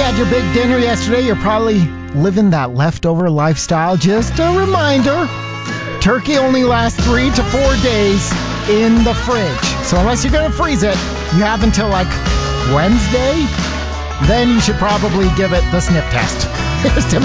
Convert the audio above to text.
had your big dinner yesterday, you're probably living that leftover lifestyle. Just a reminder, turkey only lasts 3 to 4 days in the fridge. So unless you're going to freeze it, you have until like Wednesday. Then you should probably give it the sniff test. Here's Tim.